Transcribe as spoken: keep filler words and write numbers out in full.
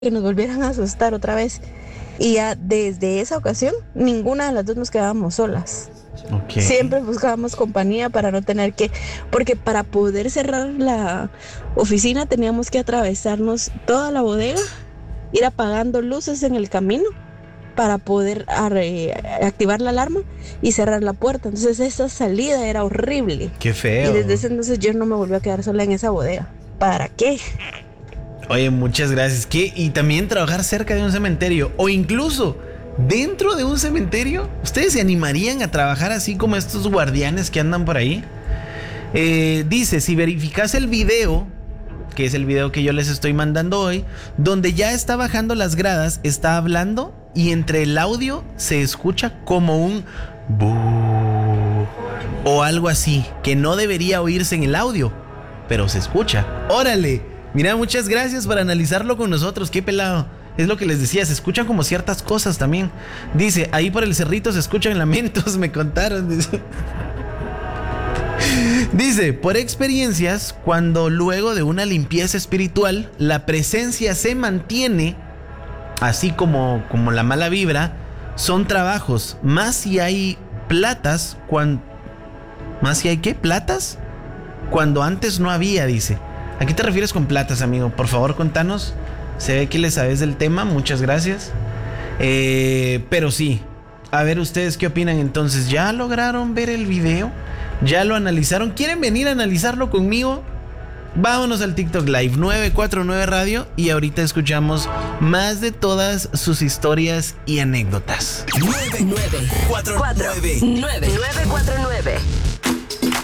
que nos volvieran a asustar otra vez. Y ya desde esa ocasión, ninguna de las dos nos quedábamos solas. Okay. Siempre buscábamos compañía para no tener que, porque para poder cerrar la oficina teníamos que atravesarnos toda la bodega, ir apagando luces en el camino para poder arre, activar la alarma y cerrar la puerta. Entonces esa salida era horrible. Qué feo. Y desde ese entonces yo no me volví a quedar sola en esa bodega. ¿Para qué? Oye, muchas gracias. ¿Qué? Y también trabajar cerca de un cementerio o incluso dentro de un cementerio. ¿Ustedes se animarían a trabajar así como estos guardianes que andan por ahí? Eh, dice, si verificas el video, que es el video que yo les estoy mandando hoy, donde ya está bajando las gradas, está hablando y entre el audio se escucha como un buh o algo así, que no debería oírse en el audio, pero se escucha. ¡Órale! Mira, muchas gracias por analizarlo con nosotros, qué pelado. Es lo que les decía, se escuchan como ciertas cosas también. Dice, ahí por el cerrito se escuchan lamentos, me contaron. Dice, dice, por experiencias, cuando luego de una limpieza espiritual, la presencia se mantiene, así como, como la mala vibra, son trabajos. Más si hay platas, cuando... ¿Más si hay qué? ¿Platas? Cuando antes no había, dice. ¿A qué te refieres con platas, amigo? Por favor, contanos. Se ve que le sabes del tema, muchas gracias. Eh, pero sí, a ver ustedes qué opinan entonces. ¿Ya lograron ver el video? ¿Ya lo analizaron? ¿Quieren venir a analizarlo conmigo? Vámonos al TikTok Live nueve cuatro nueve Radio y ahorita escuchamos más de todas sus historias y anécdotas. nueve nueve cuatro nueve nueve nueve cuatro nueve